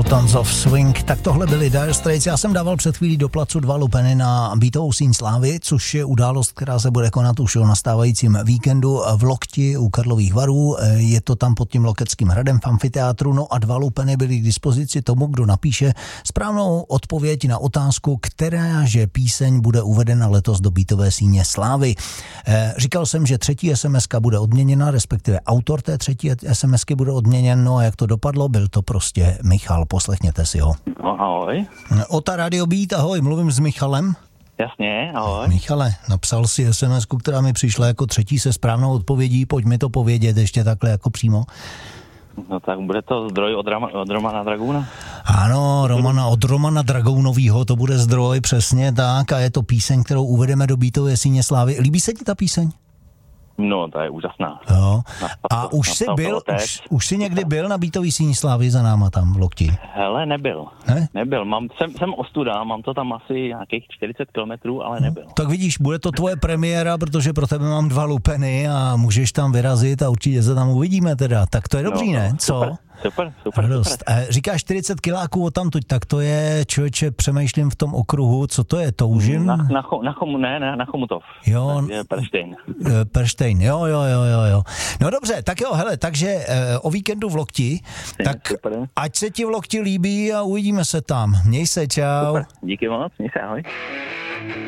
Tons of Swing, tak tohle byly Dire Straits. Já jsem dával před chvílí do placu 2 lupeny na Beatovou síň slávy, což je událost, která se bude konat už o nastávajícím víkendu v Lokti u Karlových Varů. Je to tam pod tím Lokeckým hradem v amfiteátru. No a 2 lupeny byly k dispozici tomu, kdo napíše správnou odpověď na otázku, která že píseň bude uvedena letos do Beatové síně slávy. Říkal jsem, že třetí SMS-ka bude odměněna, respektive autor té třetí SMS-ky bude odměněn. No a jak to dopadlo, byl to prostě Michal. Poslechněte si ho. No, ahoj. Ota Radio Beat, ahoj, mluvím s Michalem. Jasně, ahoj. Michale, napsal si SMS-ku, která mi přišla jako třetí se správnou odpovědí, pojď mi to povědět ještě takhle jako přímo. No tak bude to zdroj od Romana Dragouna? Ano, od Romana Dragounovýho, to bude zdroj, přesně tak, a je to píseň, kterou uvedeme do Beatové síně slávy. Líbí se ti ta píseň? No, ta je úžasná. Jo. A už jsi někdy byl na Beatové síni slávy za náma tam v Lokti? Hele, nebyl. Ne? Nebyl. Jsem ostuda, mám to tam asi nějakých 40 kilometrů, ale nebyl. Tak vidíš, bude to tvoje premiéra, protože pro tebe mám 2 lupeny a můžeš tam vyrazit a určitě se tam uvidíme teda. Tak to je dobrý, ne? Co? Super. Říkáš 40 kiláků odtamtud, tak to je, člověče, přemýšlím v tom okruhu, co to je, Toužim? Na Chomutov. Jo. Je Perštejn. Perštejn, jo. No dobře, tak jo, hele, takže o víkendu v Lokti, tak super. Ať se ti v Lokti líbí a uvidíme se tam. Měj se, čau. Super, díky moc, měj se, ahoj.